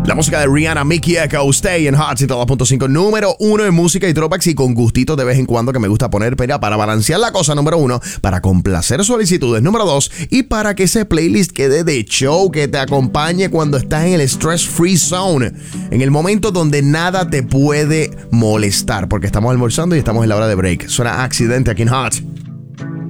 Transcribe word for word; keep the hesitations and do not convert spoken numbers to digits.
La música de Rihanna, Mickey Echo, Stay en Hot ciento dos punto cinco, número uno en música y throwbacks, y con gustitos de vez en cuando que me gusta poner pero para balancear la cosa, número uno, para complacer solicitudes, número dos, y para que ese playlist quede de show, que te acompañe cuando estás en el stress free zone, en el momento donde nada te puede molestar, porque estamos almorzando y estamos en la hora de break. Suena Accidente aquí en Hot.